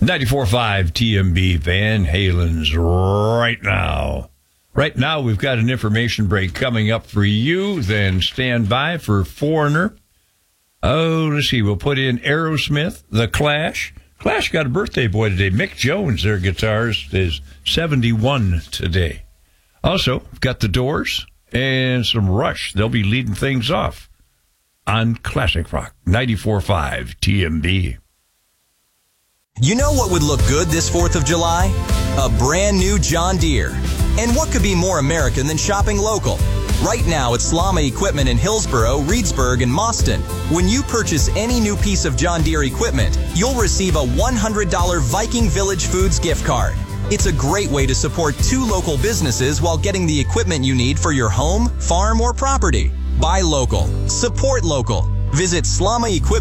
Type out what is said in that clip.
94.5 TMB Van Halen's right now. Right now, we've got an information break coming up for you. Then stand by for Foreigner. Oh, let's see. We'll put in Aerosmith, The Clash. Clash got a birthday boy today. Mick Jones, their guitarist, is 71 today. Also, we've got The Doors and some Rush. They'll be leading things off on Classic Rock 94.5 TMB. You know what would look good this 4th of July? A brand new John Deere. And what could be more American than shopping local? Right now at Slama Equipment in Hillsboro, Reedsburg, and Mauston, when you purchase any new piece of John Deere equipment, you'll receive a $100 Viking Village Foods gift card. It's a great way to support 2 local businesses while getting the equipment you need for your home, farm, or property. Buy local. Support local. Visit Slama Equipment.